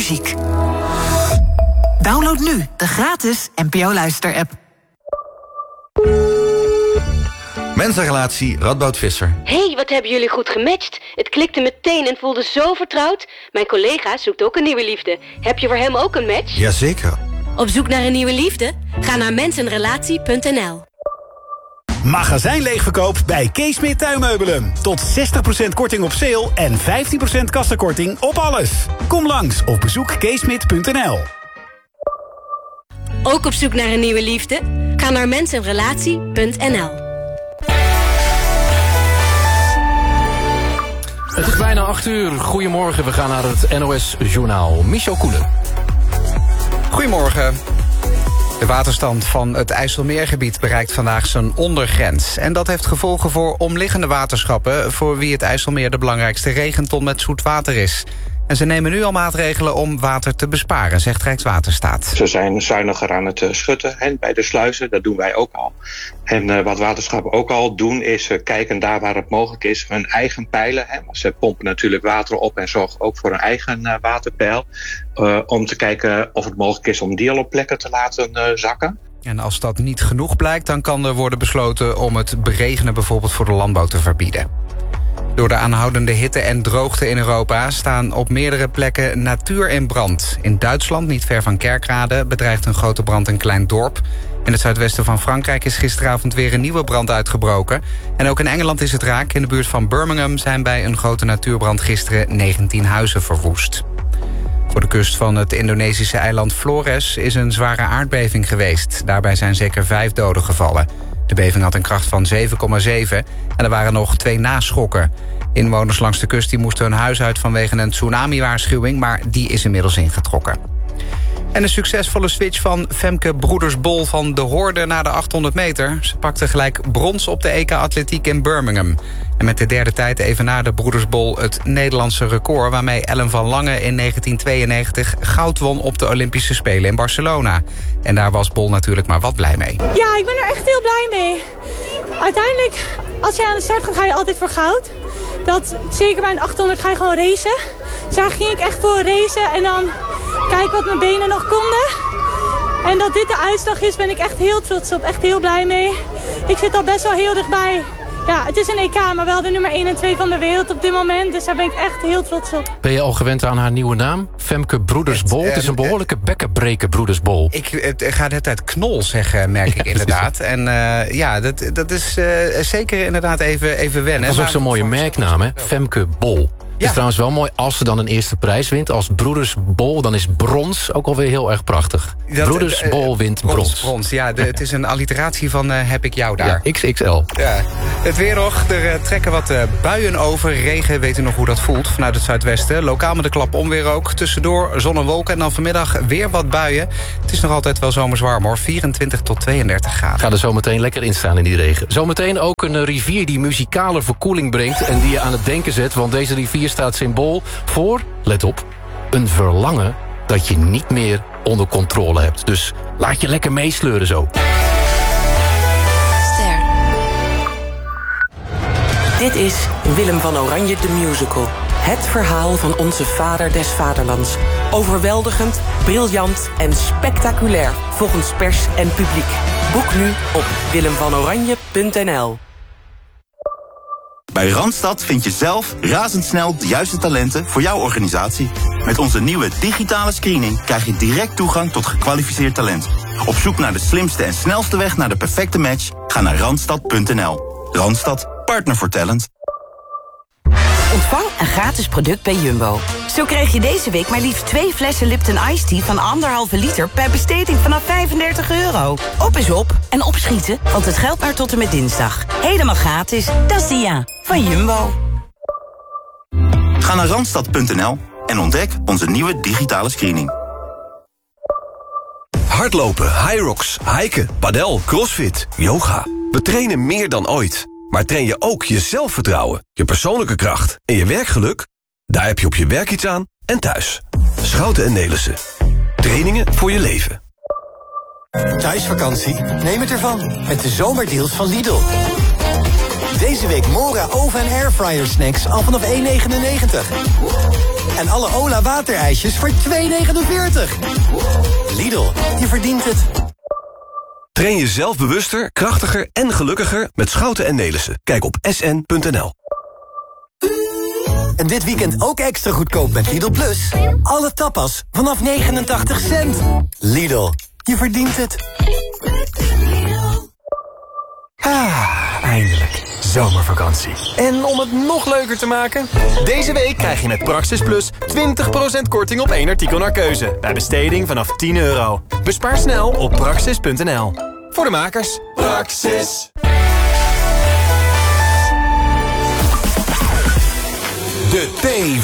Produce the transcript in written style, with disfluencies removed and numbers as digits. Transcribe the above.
muziek. Download nu de gratis NPO Luister-app. Mensenrelatie, Radboud Visser. Hey, wat hebben jullie goed gematcht. Het klikte meteen en voelde zo vertrouwd. Mijn collega zoekt ook een nieuwe liefde. Heb je voor hem ook een match? Jazeker. Op zoek naar een nieuwe liefde? Ga naar mensenrelatie.nl. Magazijnleegverkoop bij Keesmeer Tuinmeubelen. Tot 60% korting op sale en 15% kassakorting op alles. Kom langs of bezoek keesmeer.nl. Ook op zoek naar een nieuwe liefde? Ga naar mensenrelatie.nl. Het is bijna 8:00. Goedemorgen, we gaan naar het NOS-journaal. Michel Koelen. Goedemorgen. De waterstand van het IJsselmeergebied bereikt vandaag zijn ondergrens. En dat heeft gevolgen voor omliggende waterschappen, voor wie het IJsselmeer de belangrijkste regenton met zoet water is. En ze nemen nu al maatregelen om water te besparen, zegt Rijkswaterstaat. Ze zijn zuiniger aan het schutten en bij de sluizen, dat doen wij ook al. En wat waterschappen ook al doen is kijken daar waar het mogelijk is hun eigen pijlen. Ze pompen natuurlijk water op en zorgen ook voor een eigen waterpeil. Om te kijken of het mogelijk is om die al op plekken te laten zakken. En als dat niet genoeg blijkt, dan kan er worden besloten om het beregenen bijvoorbeeld voor de landbouw te verbieden. Door de aanhoudende hitte en droogte in Europa staan op meerdere plekken natuur in brand. In Duitsland, niet ver van Kerkrade, bedreigt een grote brand een klein dorp. In het zuidwesten van Frankrijk is gisteravond weer een nieuwe brand uitgebroken. En ook in Engeland is het raak. In de buurt van Birmingham zijn bij een grote natuurbrand gisteren 19 huizen verwoest. Voor de kust van het Indonesische eiland Flores is een zware aardbeving geweest. Daarbij zijn zeker 5 doden gevallen. De beving had een kracht van 7,7 en er waren nog 2 naschokken. Inwoners langs de kust die moesten hun huis uit vanwege een tsunami-waarschuwing, maar die is inmiddels ingetrokken. En een succesvolle switch van Femke Broeders-Bol van de horde naar de 800 meter. Ze pakte gelijk brons op de EK Atletiek in Birmingham. En met de derde tijd evenaarde de Broeders-Bol het Nederlandse record, waarmee Ellen van Lange in 1992 goud won op de Olympische Spelen in Barcelona. En daar was Bol natuurlijk maar wat blij mee. Ja, ik ben er echt heel blij mee. Uiteindelijk, als je aan de start gaat, ga je altijd voor goud. Zeker bij een 800 ga je gewoon racen. Dus daar ging ik echt voor racen en dan kijken wat mijn benen nog konden. En dat dit de uitslag is, ben ik echt heel trots op. Echt heel blij mee. Ik zit al best wel heel dichtbij. Ja, het is een EK, maar wel de nummer 1 en 2 van de wereld op dit moment. Dus daar ben ik echt heel trots op. Ben je al gewend aan haar nieuwe naam? Femke Broeders-Bol. Het is een behoorlijke bekkenbreken Broeders-Bol. Ik ga net uit knol zeggen, merk ik inderdaad. En dat is zeker inderdaad even wennen. Dat is ook zo'n mooie merknaam, hè? Femke Bol. Het is trouwens wel mooi als ze dan een eerste prijs wint. Als Broeders-Bol, dan is brons ook alweer heel erg prachtig. Broeders-Bol wint brons. Ja, het is een alliteratie van heb ik jou daar. Ja, XXL. Ja. Het weer nog, er trekken wat buien over. Regen, weet u nog hoe dat voelt vanuit het zuidwesten. Lokaal met de klap onweer ook. Tussendoor zon en wolken en dan vanmiddag weer wat buien. Het is nog altijd wel zomers warm hoor. 24 tot 32 graden. Ga er zometeen lekker in staan in die regen. Zometeen ook een rivier die muzikale verkoeling brengt en die je aan het denken zet. Want deze rivier staat symbool voor, let op, een verlangen dat je niet meer onder controle hebt. Dus laat je lekker meesleuren zo. Ster. Dit is Willem van Oranje de Musical. Het verhaal van onze vader des vaderlands. Overweldigend, briljant en spectaculair volgens pers en publiek. Boek nu op willemvanoranje.nl. Bij Randstad vind je zelf razendsnel de juiste talenten voor jouw organisatie. Met onze nieuwe digitale screening krijg je direct toegang tot gekwalificeerd talent. Op zoek naar de slimste en snelste weg naar de perfecte match? Ga naar Randstad.nl. Randstad, partner voor talent. Ontvang een gratis product bij Jumbo. Zo krijg je deze week maar liefst 2 flessen Lipton Ice Tea van 1,5 liter... per besteding vanaf €35. Op is op en opschieten, want het geldt maar tot en met dinsdag. Helemaal gratis. Dat is Dia van Jumbo. Ga naar Randstad.nl en ontdek onze nieuwe digitale screening. Hardlopen, Hyrox, hiken, padel, crossfit, yoga. We trainen meer dan ooit. Maar train je ook je zelfvertrouwen, je persoonlijke kracht en je werkgeluk? Daar heb je op je werk iets aan en thuis. Schouten en Nelissen. Trainingen voor je leven. Thuisvakantie? Neem het ervan. Met de zomerdeals van Lidl. Deze week Mora oven- en airfryer snacks al vanaf €1,99. En alle Ola waterijsjes voor €2,49. Lidl, je verdient het. Train jezelf bewuster, krachtiger en gelukkiger met Schouten en Nelissen. Kijk op sn.nl. En dit weekend ook extra goedkoop met Lidl Plus. Alle tapas vanaf 89 cent. Lidl, je verdient het. Eindelijk. Zomervakantie. En om het nog leuker te maken... Deze week krijg je met Praxis Plus 20% korting op 1 artikel naar keuze. Bij besteding vanaf €10. Bespaar snel op praxis.nl. Voor de makers. Praxis. De P